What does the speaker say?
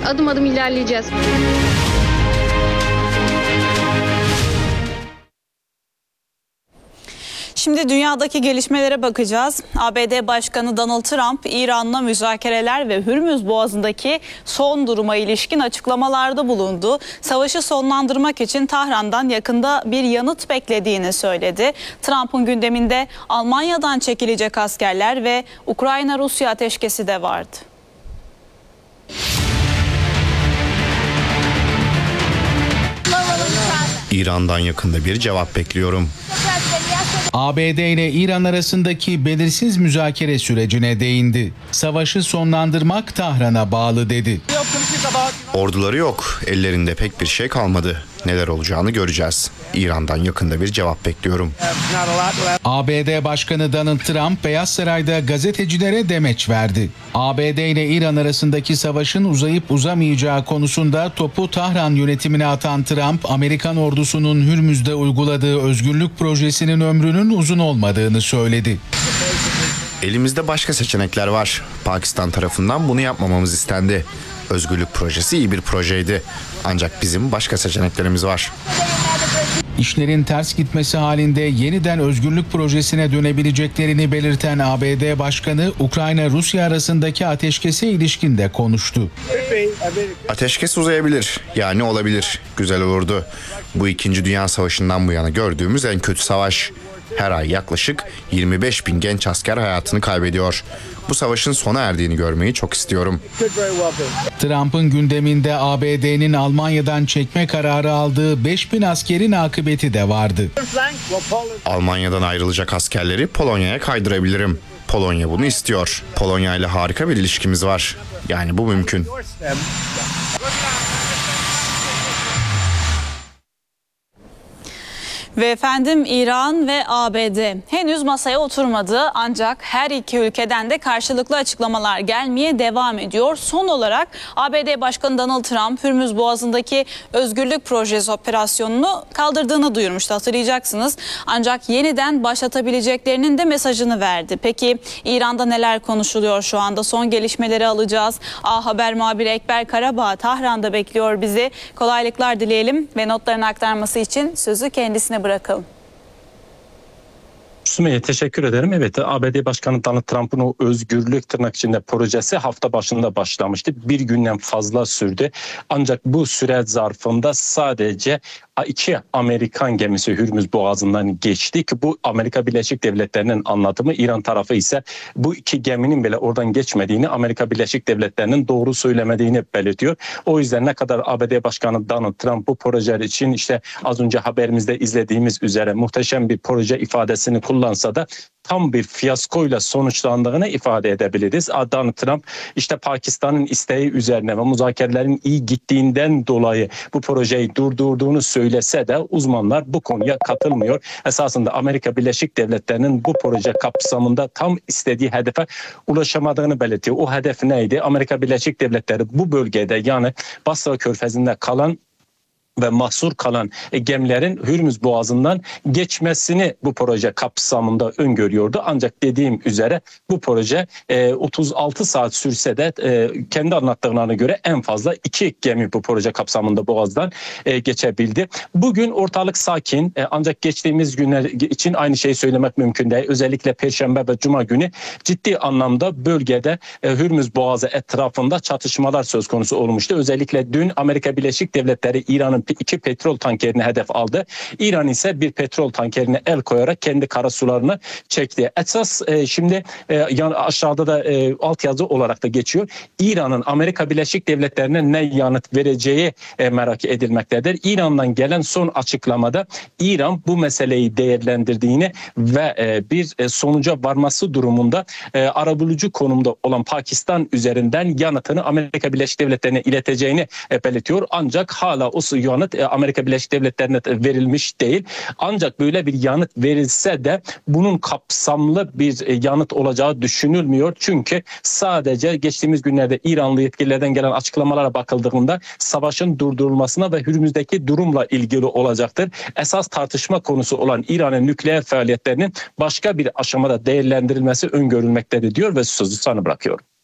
adım adım ilerleyeceğiz. Şimdi dünyadaki gelişmelere bakacağız. ABD Başkanı Donald Trump, İran'la müzakereler ve Hürmüz Boğazı'ndaki son duruma ilişkin açıklamalarda bulundu. Savaşı sonlandırmak için Tahran'dan yakında bir yanıt beklediğini söyledi. Trump'ın gündeminde Almanya'dan çekilecek askerler ve Ukrayna-Rusya ateşkesi de vardı. İran'dan yakında bir cevap bekliyorum. ABD ile İran arasındaki belirsiz müzakere sürecine değindi. Savaşı sonlandırmak Tahran'a bağlı dedi. Orduları yok, ellerinde pek bir şey kalmadı. Neler olacağını göreceğiz. İran'dan yakında bir cevap bekliyorum. ABD Başkanı Donald Trump Beyaz Saray'da gazetecilere demeç verdi. ABD ile İran arasındaki savaşın uzayıp uzamayacağı konusunda topu Tahran yönetimine atan Trump, Amerikan ordusunun Hürmüz'de uyguladığı özgürlük projesinin ömrünün uzun olmadığını söyledi. Elimizde başka seçenekler var. Pakistan tarafından bunu yapmamamız istendi. Özgürlük projesi iyi bir projeydi. Ancak bizim başka seçeneklerimiz var. İşlerin ters gitmesi halinde yeniden özgürlük projesine dönebileceklerini belirten ABD Başkanı, Ukrayna-Rusya arasındaki ateşkese ilişkin de konuştu. Ateşkes uzayabilir, yani olabilir. Güzel olurdu. Bu 2. Dünya Savaşı'ndan bu yana gördüğümüz en kötü savaş. Her ay yaklaşık 25 bin genç asker hayatını kaybediyor. Bu savaşın sona erdiğini görmeyi çok istiyorum. Trump'ın gündeminde ABD'nin Almanya'dan çekme kararı aldığı 5000 askerin akıbeti de vardı. Almanya'dan ayrılacak askerleri Polonya'ya kaydırabilirim. Polonya bunu istiyor. Polonya ile harika bir ilişkimiz var. Yani bu mümkün. Ve efendim İran ve ABD henüz masaya oturmadı ancak her iki ülkeden de karşılıklı açıklamalar gelmeye devam ediyor. Son olarak ABD Başkanı Donald Trump Hürmüz Boğazı'ndaki özgürlük projesi operasyonunu kaldırdığını duyurmuştu, hatırlayacaksınız. Ancak yeniden başlatabileceklerinin de mesajını verdi. Peki İran'da neler konuşuluyor şu anda? Son gelişmeleri alacağız. A Haber muhabiri Ekber Karabağ Tahran'da bekliyor bizi. Kolaylıklar dileyelim ve notlarını aktarması için sözü kendisine bırakalım. Sümeyye, teşekkür ederim. Evet, ABD Başkanı Donald Trump'ın o özgürlük tırnak içinde projesi hafta başında başlamıştı. Bir günden fazla sürdü. Ancak bu süre zarfında sadece 2 Amerikan gemisi Hürmüz Boğazı'ndan geçti ki bu Amerika Birleşik Devletleri'nin anlatımı. İran tarafı ise bu 2 geminin bile oradan geçmediğini, Amerika Birleşik Devletleri'nin doğru söylemediğini belirtiyor. O yüzden ne kadar ABD Başkanı Donald Trump bu projeler için işte az önce haberimizde izlediğimiz üzere muhteşem bir proje ifadesini kullansa da tam bir fiyaskoyla sonuçlandığını ifade edebiliriz. Donald Trump işte Pakistan'ın isteği üzerine ve müzakerelerin iyi gittiğinden dolayı bu projeyi durdurduğunu söylese de uzmanlar bu konuya katılmıyor. Esasında Amerika Birleşik Devletleri'nin bu proje kapsamında tam istediği hedefe ulaşamadığını belirtiyor. O hedef neydi? Amerika Birleşik Devletleri bu bölgede yani Basra Körfezi'nde kalan ve mahsur kalan gemilerin Hürmüz Boğazı'ndan geçmesini bu proje kapsamında öngörüyordu. Ancak dediğim üzere bu proje 36 saat sürse de kendi anlattıklarına göre en fazla 2 gemi bu proje kapsamında Boğaz'dan geçebildi. Bugün ortalık sakin ancak geçtiğimiz günler için aynı şeyi söylemek mümkün değil. Özellikle Perşembe ve Cuma günü ciddi anlamda bölgede Hürmüz Boğazı etrafında çatışmalar söz konusu olmuştu. Özellikle dün Amerika Birleşik Devletleri İran'ın 2 petrol tankerini hedef aldı. İran ise bir petrol tankerine el koyarak kendi karasularını çekti. Esas şimdi aşağıda da altyazı olarak da geçiyor. İran'ın Amerika Birleşik Devletleri'ne ne yanıt vereceği merak edilmektedir. İran'dan gelen son açıklamada İran bu meseleyi değerlendirdiğini ve bir sonuca varması durumunda arabulucu konumda olan Pakistan üzerinden yanıtını Amerika Birleşik Devletleri'ne ileteceğini belirtiyor. Ancak hala o yanıt Amerika Birleşik Devletleri'ne verilmiş değil. Ancak böyle bir yanıt verilse de bunun kapsamlı bir yanıt olacağı düşünülmüyor. Çünkü sadece geçtiğimiz günlerde İranlı yetkililerden gelen açıklamalara bakıldığında savaşın durdurulmasına ve Hürmüz'deki durumla ilgili olacaktır. Esas tartışma konusu olan İran'ın nükleer faaliyetlerinin başka bir aşamada değerlendirilmesi öngörülmektedir diyor ve sözü sana bırakıyorum.